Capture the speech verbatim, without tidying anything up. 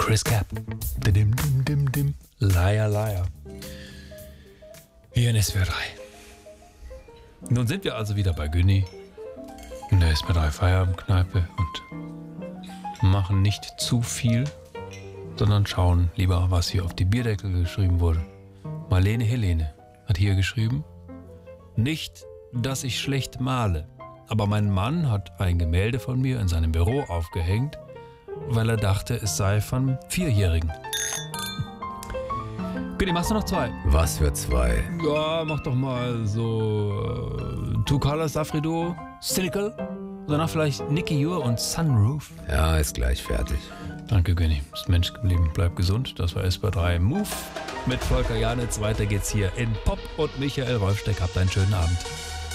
Chris Cap. Dim, dim, dim, dim. Liar, liar. Hier in S W R drei. Nun sind wir also wieder bei Günni in der S W R drei Feierabendkneipe und machen nicht zu viel, sondern schauen lieber, was hier auf die Bierdeckel geschrieben wurde. Marlene Helene hat hier geschrieben: Nicht, dass ich schlecht male, aber mein Mann hat ein Gemälde von mir in seinem Büro aufgehängt, weil er dachte, es sei von Vierjährigen. Günni, machst du noch zwei? Was für zwei? Ja, mach doch mal so äh, Two Colors Afrido, Cynical. Danach vielleicht Nicky Ure und Sunroof. Ja, ist gleich fertig. Danke, Günni. Bist Mensch geblieben. Bleib gesund. Das war S W R drei Move mit Volker Janitz. Weiter geht's hier in Pop und Michael Rolfsteck. Habt einen schönen Abend.